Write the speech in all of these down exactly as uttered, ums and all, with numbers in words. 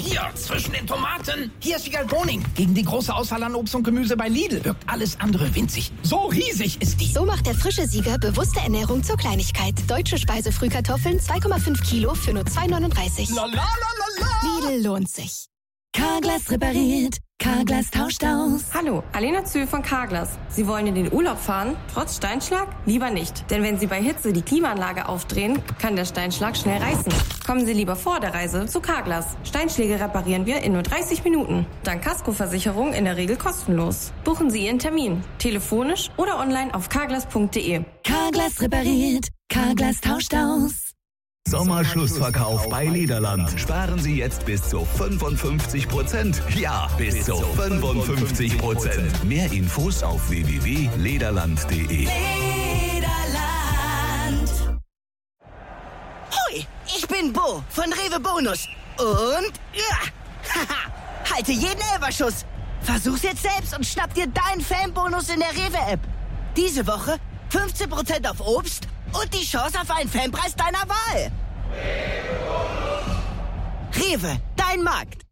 hier, zwischen den Tomaten. Hier ist Vigal Boning. Gegen die große Auswahl an Obst und Gemüse bei Lidl wirkt alles andere winzig. So riesig ist die. So macht der frische Sieger bewusste Ernährung zur Kleinigkeit. Deutsche Speisefrühkartoffeln zwei Komma fünf Kilo für nur zwei neununddreißig. La, la, la, la, la. Lidl lohnt sich. Carglass repariert. Carglass tauscht aus. Hallo, Alena Zühl von Carglass. Sie wollen in den Urlaub fahren, trotz Steinschlag? Lieber nicht. Denn wenn Sie bei Hitze die Klimaanlage aufdrehen, kann der Steinschlag schnell reißen. Kommen Sie lieber vor der Reise zu Carglass. Steinschläge reparieren wir in nur dreißig Minuten. Dank Kaskoversicherung in der Regel kostenlos. Buchen Sie Ihren Termin. Telefonisch oder online auf carglass punkt de. Carglass repariert. Carglass tauscht aus. Sommerschlussverkauf bei Lederland. Sparen Sie jetzt bis zu fünfundfünfzig Prozent. Ja, bis zu fünfundfünfzig Prozent. Mehr Infos auf w w w punkt lederland punkt de. Lederland. Hoi, ich bin Bo von Rewe Bonus. Und ja, haha, halte jeden Elberschuss. Versuch's jetzt selbst und schnapp dir deinen Fanbonus in der Rewe-App. Diese Woche fünfzehn Prozent auf Obst und die Chance auf einen Fanpreis deiner Wahl. Rewe, dein Markt.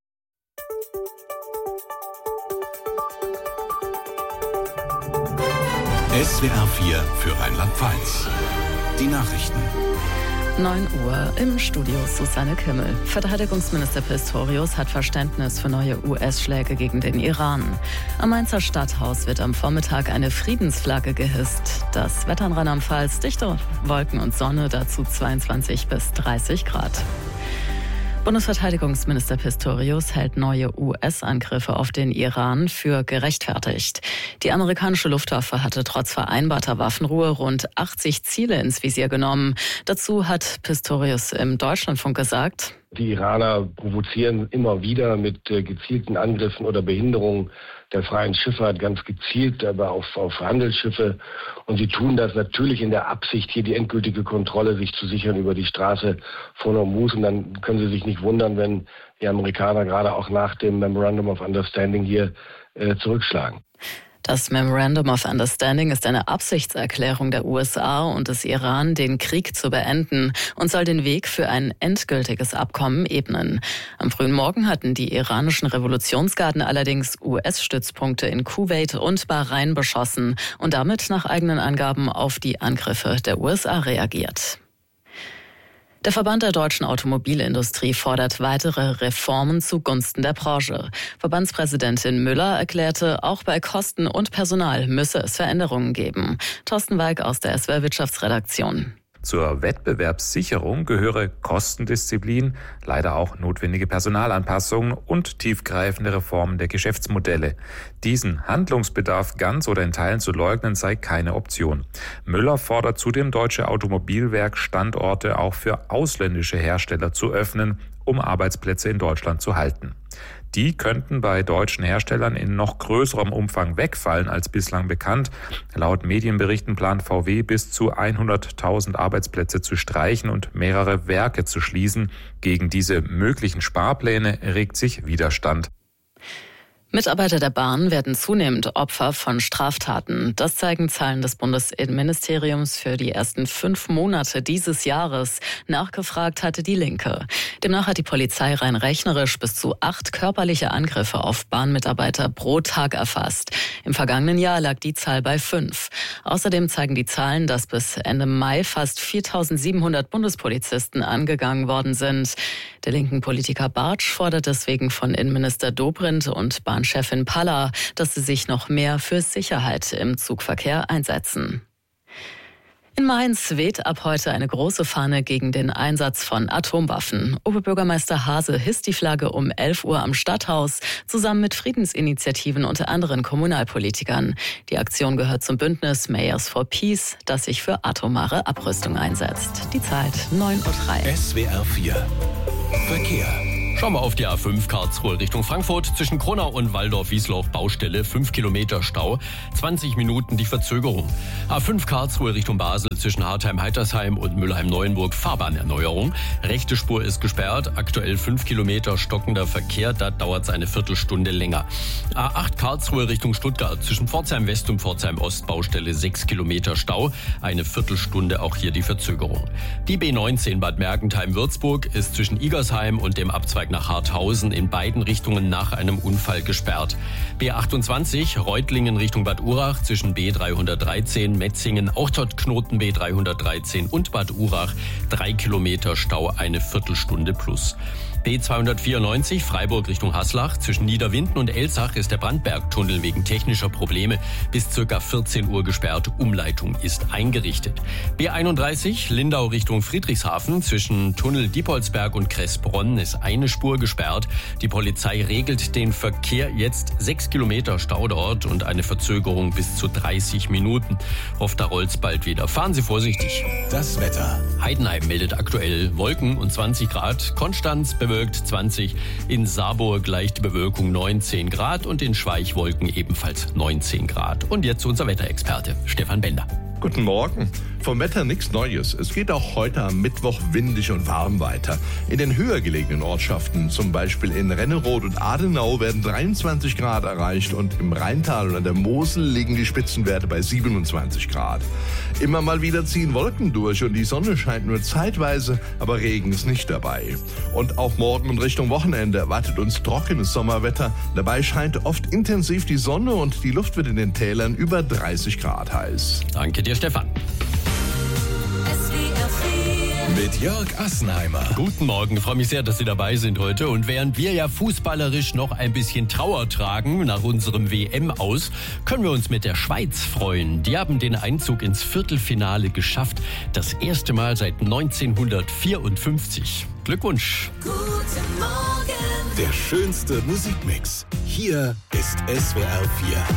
S W R vier für Rheinland-Pfalz. Die Nachrichten. neun Uhr im Studio Susanne Kimmel. Verteidigungsminister Pistorius hat Verständnis für neue U S-Schläge gegen den Iran. Am Mainzer Stadthaus wird am Vormittag eine Friedensflagge gehisst. Das Wetter in Rheinland-Pfalz, dichte Wolken und Sonne, dazu zweiundzwanzig bis dreißig Grad. Bundesverteidigungsminister Pistorius hält neue U S-Angriffe auf den Iran für gerechtfertigt. Die amerikanische Luftwaffe hatte trotz vereinbarter Waffenruhe rund achtzig Ziele ins Visier genommen. Dazu hat Pistorius im Deutschlandfunk gesagt: Die Iraner provozieren immer wieder mit äh, gezielten Angriffen oder Behinderungen der freien Schifffahrt, ganz gezielt, aber auf, auf Handelsschiffe. Und sie tun das natürlich in der Absicht, hier die endgültige Kontrolle sich zu sichern über die Straße von Hormuz. Und dann können Sie sich nicht wundern, wenn die Amerikaner gerade auch nach dem Memorandum of Understanding hier äh, zurückschlagen. Das Memorandum of Understanding ist eine Absichtserklärung der U S A und des Iran, den Krieg zu beenden, und soll den Weg für ein endgültiges Abkommen ebnen. Am frühen Morgen hatten die iranischen Revolutionsgarden allerdings U S-Stützpunkte in Kuwait und Bahrain beschossen und damit nach eigenen Angaben auf die Angriffe der U S A reagiert. Der Verband der deutschen Automobilindustrie fordert weitere Reformen zugunsten der Branche. Verbandspräsidentin Müller erklärte, auch bei Kosten und Personal müsse es Veränderungen geben. Thorsten Weig aus der S W R Wirtschaftsredaktion. Zur Wettbewerbssicherung gehöre Kostendisziplin, leider auch notwendige Personalanpassungen und tiefgreifende Reformen der Geschäftsmodelle. Diesen Handlungsbedarf ganz oder in Teilen zu leugnen, sei keine Option. Müller fordert zudem deutsche Automobilwerk-Standorte auch für ausländische Hersteller zu öffnen, um Arbeitsplätze in Deutschland zu halten. Die könnten bei deutschen Herstellern in noch größerem Umfang wegfallen als bislang bekannt. Laut Medienberichten plant V W bis zu hunderttausend Arbeitsplätze zu streichen und mehrere Werke zu schließen. Gegen diese möglichen Sparpläne regt sich Widerstand. Mitarbeiter der Bahn werden zunehmend Opfer von Straftaten. Das zeigen Zahlen des Bundesinnenministeriums für die ersten fünf Monate dieses Jahres. Nachgefragt hatte die Linke. Demnach hat die Polizei rein rechnerisch bis zu acht körperliche Angriffe auf Bahnmitarbeiter pro Tag erfasst. Im vergangenen Jahr lag die Zahl bei fünf. Außerdem zeigen die Zahlen, dass bis Ende Mai fast viertausendsiebenhundert Bundespolizisten angegangen worden sind. Der linken Politiker Bartsch fordert deswegen von Innenminister Dobrindt und Bahnchefin Palla, dass sie sich noch mehr für Sicherheit im Zugverkehr einsetzen. In Mainz weht ab heute eine große Fahne gegen den Einsatz von Atomwaffen. Oberbürgermeister Hase hisst die Flagge um elf Uhr am Stadthaus, zusammen mit Friedensinitiativen und anderen Kommunalpolitikern. Die Aktion gehört zum Bündnis Mayors for Peace, das sich für atomare Abrüstung einsetzt. Die Zeit neun Uhr drei. S W R vier Verkehr. Schauen wir auf die A fünf Karlsruhe Richtung Frankfurt. Zwischen Kronau und Waldorf-Wiesloch Baustelle, fünf Kilometer Stau, zwanzig Minuten die Verzögerung. A fünf Karlsruhe Richtung Basel zwischen Hartheim-Heitersheim und Mülheim-Neuenburg Fahrbahnerneuerung. Rechte Spur ist gesperrt, aktuell fünf Kilometer stockender Verkehr, da dauert es eine Viertelstunde länger. A acht Karlsruhe Richtung Stuttgart zwischen Pforzheim West und Pforzheim Ost Baustelle, sechs Kilometer Stau, eine Viertelstunde auch hier die Verzögerung. Die B neunzehn Bad Mergentheim-Würzburg ist zwischen Igersheim und dem Abzweig Kreuzberg nach Harthausen in beiden Richtungen nach einem Unfall gesperrt. B achtundzwanzig Reutlingen Richtung Bad Urach zwischen B dreihundertdreizehn, Metzingen, auch dort Knoten B dreihundertdreizehn und Bad Urach. Drei Kilometer Stau, eine Viertelstunde plus. B zweihundertvierundneunzig Freiburg Richtung Haslach. Zwischen Niederwinden und Elsach ist der Brandbergtunnel wegen technischer Probleme bis ca. vierzehn Uhr gesperrt. Umleitung ist eingerichtet. B einunddreißig Lindau Richtung Friedrichshafen. Zwischen Tunnel Diepoldsberg und Kressbronn ist eine Spur gesperrt. Die Polizei regelt den Verkehr jetzt. Sechs Kilometer Stau dort und eine Verzögerung bis zu dreißig Minuten. Hofft, da rollt's bald wieder. Fahren Sie vorsichtig. Das Wetter. Heidenheim meldet aktuell Wolken und zwanzig Grad. Konstanz bewölkt zwanzig. In Saarburg leichte Bewölkung neunzehn Grad und in Schweich Wolken ebenfalls neunzehn Grad. Und jetzt unser Wetterexperte Stefan Bender. Guten Morgen. Vom Wetter nichts Neues. Es geht auch heute am Mittwoch windig und warm weiter. In den höher gelegenen Ortschaften, zum Beispiel in Renneroth und Adenau, werden dreiundzwanzig Grad erreicht und im Rheintal und an der Mosel liegen die Spitzenwerte bei siebenundzwanzig Grad. Immer mal wieder ziehen Wolken durch und die Sonne scheint nur zeitweise, aber Regen ist nicht dabei. Und auch morgen und Richtung Wochenende erwartet uns trockenes Sommerwetter. Dabei scheint oft intensiv die Sonne und die Luft wird in den Tälern über dreißig Grad heiß. Danke dir, Stefan. Mit Jörg Assenheimer. Guten Morgen, ich freue mich sehr, dass Sie dabei sind heute. Und während wir ja fußballerisch noch ein bisschen Trauer tragen nach unserem W M-Aus, können wir uns mit der Schweiz freuen. Die haben den Einzug ins Viertelfinale geschafft. Das erste Mal seit neunzehnhundertvierundfünfzig. Glückwunsch. Guten Morgen. Der schönste Musikmix. Hier ist S W R vier.